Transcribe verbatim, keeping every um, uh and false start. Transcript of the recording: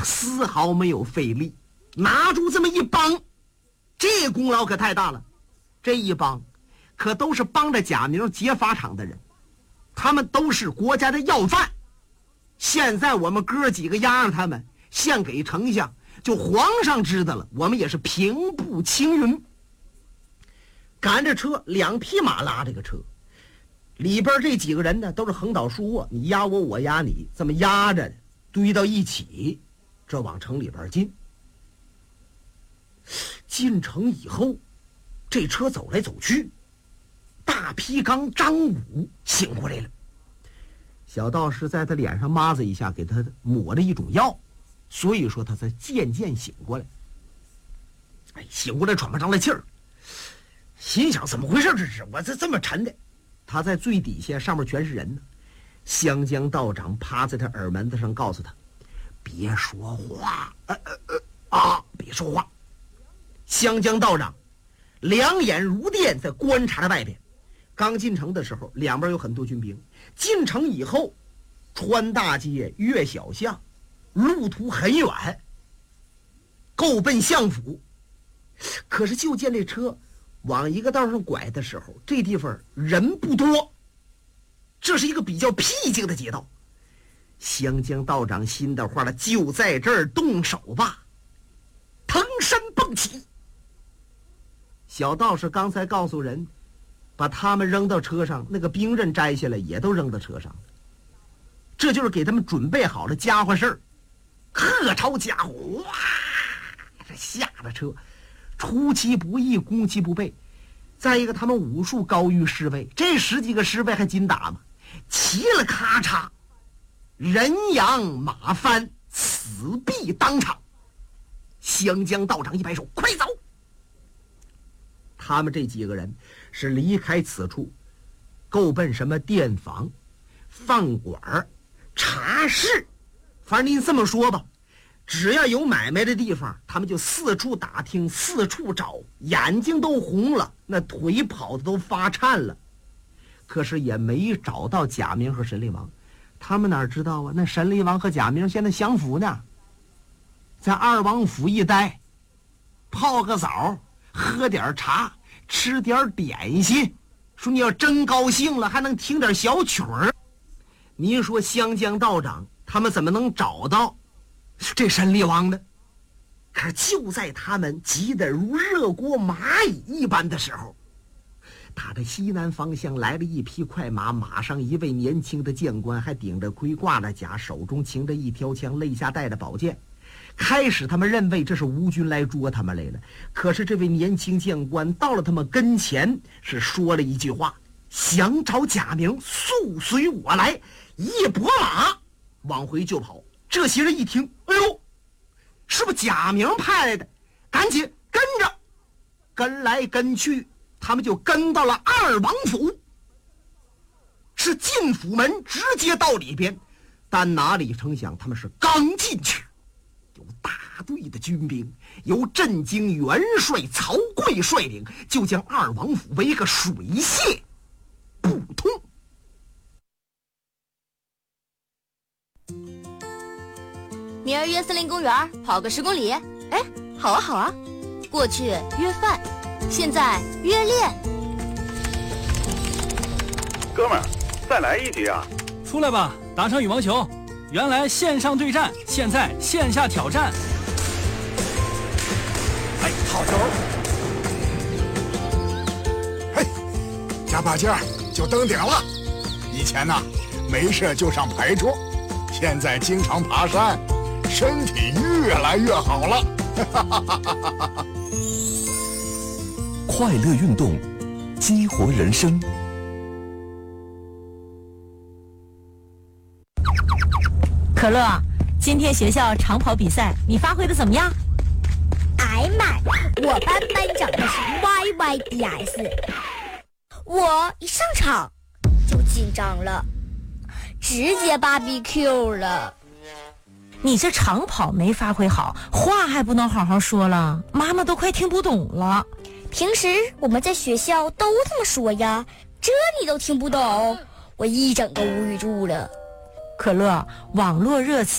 丝毫没有费力，拿住这么一帮，这功劳可太大了。这一帮可都是帮着贾明劫法场的人，他们都是国家的要犯。现在我们哥几个押上他们献给丞相，就皇上知道了，我们也是平步青云。赶着车，两匹马拉这个车，里边这几个人呢都是横倒竖卧，你压我我压你，这么压着堆到一起，这往城里边进。进城以后，这车走来走去，大皮刚张武醒过来了。小道士在他脸上抹子一下，给他抹了一种药，所以说他才渐渐醒过来。哎，醒过来喘不上来气儿，心想怎么回事？这是我这这么沉的。他在最底下，上面全是人呢。湘江道长趴在他耳门子上，告诉他别说话，呃呃呃啊，别说话。湘江道长两眼如电，在观察着外边。刚进城的时候，两边有很多军兵。进城以后，穿大街，越小巷，路途很远，够奔相府。可是就见这车往一个道上拐的时候，这地方人不多，这是一个比较僻静的街道。湘江道长心的话了，就在这儿动手吧。腾身蹦起，小道士刚才告诉人把他们扔到车上，那个兵刃摘下来也都扔到车上，这就是给他们准备好了家伙事儿。客超家伙，哇，这下了车，出其不意，攻其不备。再一个，他们武术高于侍卫，这十几个侍卫还紧打吗？齐了咔嚓，人仰马翻，死毙当场。湘江道长一摆手，快走！他们这几个人是离开此处，够奔什么店房、饭馆、茶室，反正您这么说吧，只要有买卖的地方，他们就四处打听，四处找，眼睛都红了，那腿跑的都发颤了。可是也没找到贾明和神力王。他们哪知道啊？那神力王和贾明现在享福呢，在二王府一待，泡个澡，喝点茶，吃点点心，说你要真高兴了，还能听点小曲儿。您说湘江道长他们怎么能找到这神力王呢？可是就在他们急得如热锅蚂蚁一般的时候，他的西南方向来了一匹快马，马上一位年轻的将官，还顶着盔挂着甲，手中擎着一条枪，肋下带着宝剑。开始他们认为这是吴军来捉他们来了，可是这位年轻将官到了他们跟前，是说了一句话：想找贾明，速随我来。一拨马往回就跑。这些人一听，哎呦，是不是贾明派来的？赶紧跟着，跟来跟去，他们就跟到了二王府，是进府门直接到里边。但哪里成想，他们是刚进去，有大队的军兵，由镇京元帅曹刿率领，就将二王府围个水泄不通。 明儿约森林公园跑个十公里。哎，好啊好啊。过去约饭，现在约练。 哥们儿，再来一局啊！ 出来吧，打场羽毛球。原来线上对战，现在线下挑战。 哎，好球！ 嘿，加把劲儿就登顶了。以前呢，没事就上牌桌，现在经常爬山，身体越来越好了。 快乐运动，激活人生。 可乐，今天学校长跑比赛你发挥的怎么样？ 哎妈，我班班长的是 Y Y D S， 我一上场就紧张了，直接 B B Q 了。 你这长跑没发挥好，话还不能好好说了，妈妈都快听不懂了。 平时我们在学校都这么说呀，这你都听不懂，我一整个无语住了。 可乐，网络热词